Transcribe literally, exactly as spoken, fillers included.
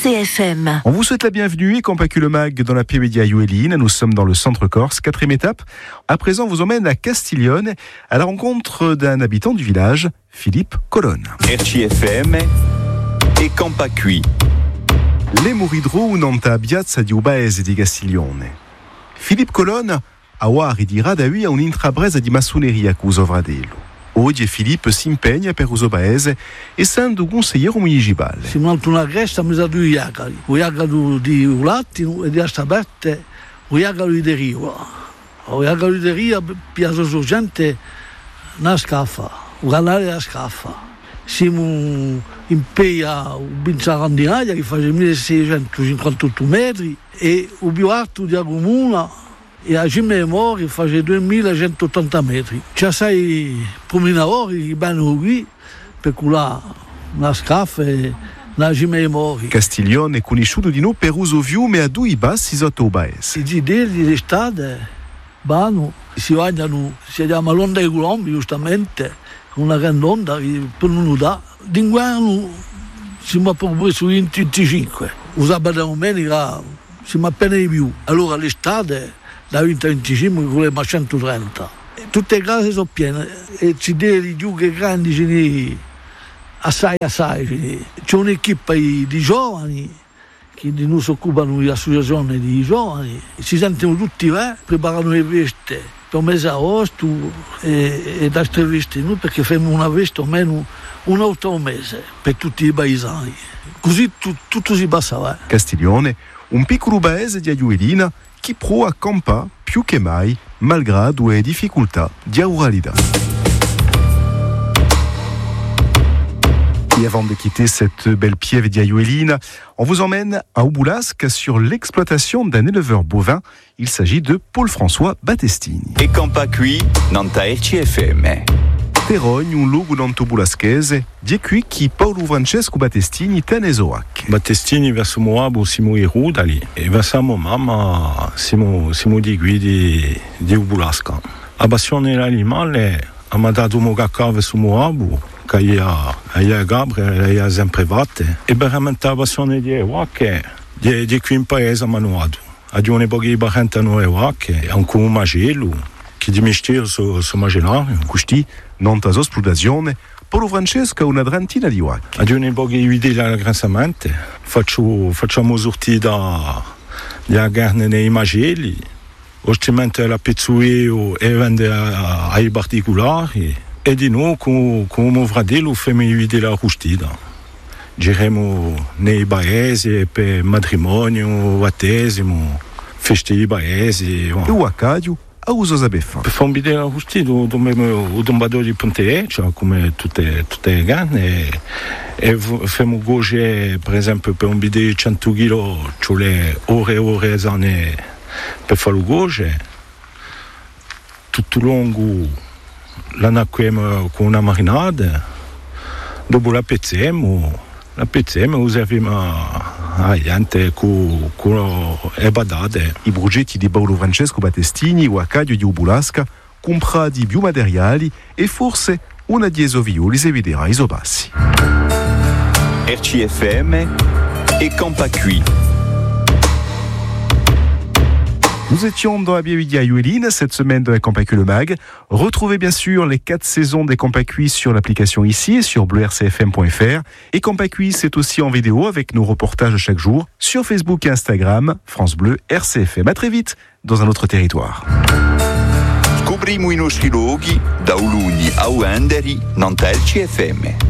C F M. On vous souhaite la bienvenue et Compacu le Mag dans la P-Média Youeline. Nous sommes dans le centre Corse, quatrième étape. À présent, on vous emmène à Castiglione à la rencontre d'un habitant du village, Philippe Colonne. R C F M e Compacu. Le Muridro nanta piazza di Ubaese di Castiglione. Philippe Colonne a ridira da lui a un'intrapresa di massoneria cu Sovratello. Oggi Filippo si impegna per uso paese essendo consigliere municipale. Si monta una cresta a mezzo di Iacari, o Iacari di Ulattino e di Astabette, o Iacari di Rio. O Iacari di Rio piace la gente una scaffa, o canale la scaffa. Siamo in Peia, un binzarandinaia che fa milleseicentoscinquantotto metri e il più alto di Agumuna e a Cime Mori fa duemilacentottanta metri. C'è sei prominatori ben qui per là una scaffa e la Cime Mori. Castiglione è conosciuto di noi per uso fiume a due bassi sotto il paese. I gidelli d'estate vanno, si bagnano, si chiama l'onda dei Colombi giustamente, una grande onda per non dà. D'inguano siamo proprio su venticinque. Usava da domenica siamo appena di più. Allora l'estate da venticinque voleva centotrenta. Tutte le case sono piene e ci dei giù che grandi ce ne assai assai. C'è un'equipa di giovani che di noi si occupano dell'associazione di giovani, si sentono tutti là, preparano le veste per il mese agosto e, e da queste vesti noi perché facciamo una veste o meno un altro mese per tutti i paesani. Così tu, tutto si passava. Castiglione, un piccolo paese di Agliuelina che pro accampa più che mai malgrado le difficoltà di ruralità. Et avant de quitter cette belle piève d'Agliuelina, on vous emmène à Obulasque sur l'exploitation d'un éleveur bovin. Il s'agit de Paul-François Battestini. E Compacu nanta R C F M. Terogno, un luogo d'Antobulaschese, di qui che Paolo Francesco Battestini tiene Zoac. Battestini verso Moabo siamo i rudali e verso mamma siamo, siamo di qui di, di Obulasca. La passione dell'animale ha mandato un cacao verso Moabo, che è a Gabriele, è a sempre vate, e veramente la passione di Zoac di, di qui in paese a Manuado. A di un pochi parenti a noi Zoac, è un come magello, che di mestiere so, so magellario. Questi non ta esplotazione, Paolo Francesco ha una trentina di Zoac. A di un pochi idee all'aggransamento, faccio, facciamo sortire da, da carne nei magelli, ostimamente la pizzuio e vende ai particolari, e di noi con, con mio fratello facciamo idee la rustida. Giriamo nei paesi per matrimonio, battesimo, feste di paesi. E o Accadio a uso sabeffa. Per fare un video arrostito dobbiamo un dombato di pontereccia come tutte, tutte le canne e, e facciamo goge per esempio per un video di cento chili ci vuole ore e ore esane per fare il goge tutto lungo l'anacquemo con una marinata dopo la pezziamo la pezziamo usiamo a gente con le badate. I progetti di Paolo Francesco Battestini o Accadio di Obulasca comprati più materiali e forse una di esovioli si vedrà isobassi. R C F M et Compacu. Nous étions dans la Biévidia Youeline cette semaine dans les Compacu le Mag. Retrouvez bien sûr les quatre saisons des Compacu sur l'application ici et sur bleu r c f m point f r. Et Compacu, c'est aussi en vidéo avec nos reportages chaque jour sur Facebook et Instagram, France Bleu R C F M. À très vite dans un autre territoire. Scopriamo i nostri luoghi da Uluni a Uenderi, nanta R C F M.